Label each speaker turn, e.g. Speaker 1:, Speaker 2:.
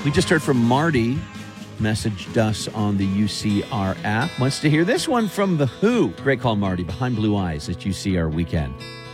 Speaker 1: We just heard from Marty, messaged us on the UCR app. Wants to hear this one from The Who. Great call, Marty. Behind Blue Eyes at UCR Weekend.